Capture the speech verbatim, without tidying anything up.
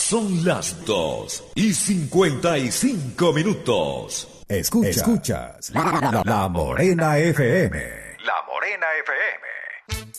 Son las dos y cincuenta y cinco minutos. Escucha, escuchas La, la, la Morena F M. La Morena F M.